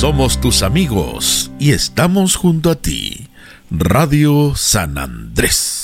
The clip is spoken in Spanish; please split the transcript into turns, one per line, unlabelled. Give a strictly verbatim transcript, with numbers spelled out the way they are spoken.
Somos tus amigos y estamos junto a ti. Radio San Andrés.